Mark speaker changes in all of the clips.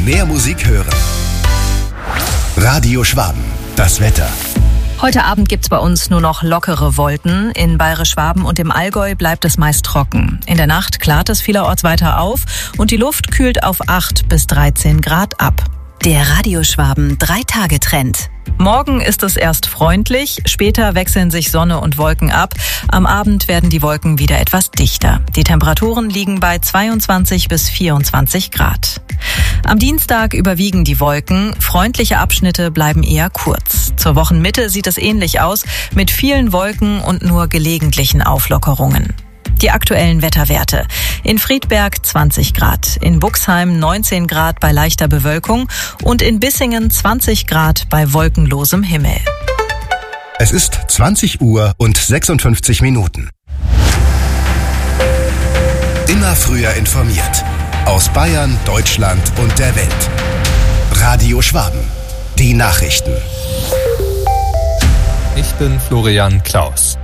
Speaker 1: mehr Musik hören. Radio Schwaben, das Wetter.
Speaker 2: Heute Abend gibt's bei uns nur noch lockere Wolken. In Bayerisch-Schwaben und im Allgäu bleibt es meist trocken. In der Nacht klart es vielerorts weiter auf und die Luft kühlt auf 8 bis 13 Grad ab.
Speaker 3: Der Radio Schwaben 3-Tage-Trend.
Speaker 2: Morgen ist es erst freundlich, später wechseln sich Sonne und Wolken ab. Am Abend werden die Wolken wieder etwas dichter. Die Temperaturen liegen bei 22 bis 24 Grad. Am Dienstag überwiegen die Wolken, freundliche Abschnitte bleiben eher kurz. Zur Wochenmitte sieht es ähnlich aus, mit vielen Wolken und nur gelegentlichen Auflockerungen. Die aktuellen Wetterwerte. In Friedberg 20 Grad, in Buxheim 19 Grad bei leichter Bewölkung und in Bissingen 20 Grad bei wolkenlosem Himmel.
Speaker 1: Es ist 20 Uhr und 56 Minuten. Immer früher informiert. Aus Bayern, Deutschland und der Welt. Radio Schwaben. Die Nachrichten.
Speaker 4: Ich bin Florian Klaus.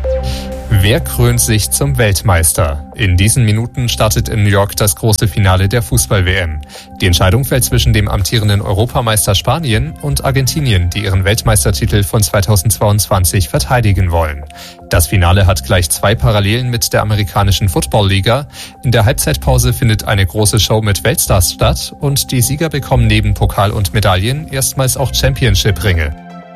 Speaker 4: Wer krönt sich zum Weltmeister? In diesen Minuten startet in New York das große Finale der Fußball-WM. Die Entscheidung fällt zwischen dem amtierenden Europameister Spanien und Argentinien, die ihren Weltmeistertitel von 2022 verteidigen wollen. Das Finale hat gleich 2 Parallelen mit der amerikanischen Football-Liga. In der Halbzeitpause findet eine große Show mit Weltstars statt und die Sieger bekommen neben Pokal und Medaillen erstmals auch Championship-Ringe.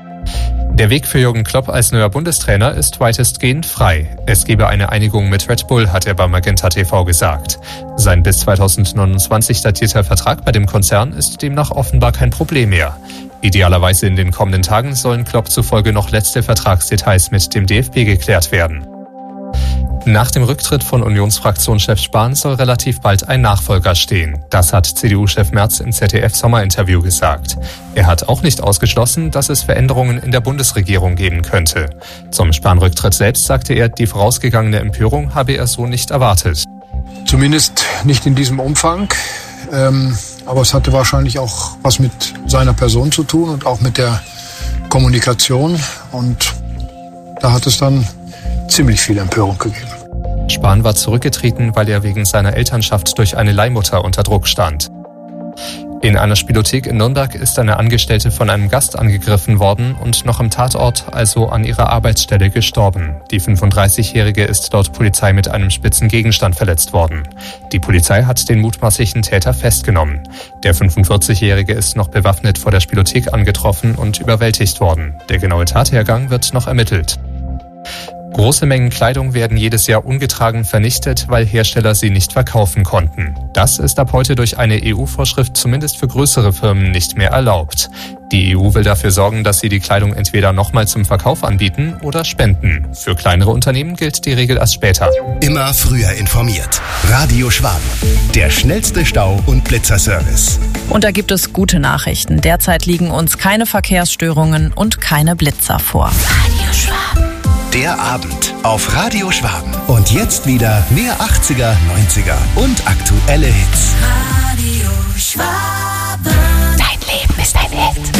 Speaker 4: Der Weg für Jürgen Klopp als neuer Bundestrainer ist weitestgehend frei. Es gebe eine Einigung mit Red Bull, hat er bei Magenta TV gesagt. Sein bis 2029 datierter Vertrag bei dem Konzern ist demnach offenbar kein Problem mehr. Idealerweise in den kommenden Tagen sollen Klopp zufolge noch letzte Vertragsdetails mit dem DFB geklärt werden. Nach dem Rücktritt von Unionsfraktionschef Spahn soll relativ bald ein Nachfolger stehen. Das hat CDU-Chef Merz im ZDF-Sommerinterview gesagt. Er hat auch nicht ausgeschlossen, dass es Veränderungen in der Bundesregierung geben könnte. Zum Spahn-Rücktritt selbst sagte er, die vorausgegangene Empörung habe er so nicht erwartet.
Speaker 5: Zumindest nicht in diesem Umfang. Aber es hatte wahrscheinlich auch was mit seiner Person zu tun und auch mit der Kommunikation. Und da hat es dann ziemlich viel Empörung gegeben.
Speaker 4: Spahn war zurückgetreten, weil er wegen seiner Elternschaft durch eine Leihmutter unter Druck stand. In einer Spielothek in Nürnberg ist eine Angestellte von einem Gast angegriffen worden und noch am Tatort, also an ihrer Arbeitsstelle, gestorben. Die 35-Jährige ist laut Polizei mit einem spitzen Gegenstand verletzt worden. Die Polizei hat den mutmaßlichen Täter festgenommen. Der 45-Jährige ist noch bewaffnet vor der Spielothek angetroffen und überwältigt worden. Der genaue Tathergang wird noch ermittelt. Große Mengen Kleidung werden jedes Jahr ungetragen vernichtet, weil Hersteller sie nicht verkaufen konnten. Das ist ab heute durch eine EU-Vorschrift zumindest für größere Firmen nicht mehr erlaubt. Die EU will dafür sorgen, dass sie die Kleidung entweder nochmal zum Verkauf anbieten oder spenden. Für kleinere Unternehmen gilt die Regel erst später.
Speaker 1: Immer früher informiert. Radio Schwaben. Der schnellste Stau- und Blitzerservice.
Speaker 2: Und da gibt es gute Nachrichten. Derzeit liegen uns keine Verkehrsstörungen und keine Blitzer vor.
Speaker 3: Radio Schwaben.
Speaker 1: Der Abend auf Radio Schwaben. Und jetzt wieder mehr 80er, 90er und aktuelle Hits.
Speaker 3: Radio Schwaben. Dein Leben ist ein Hit.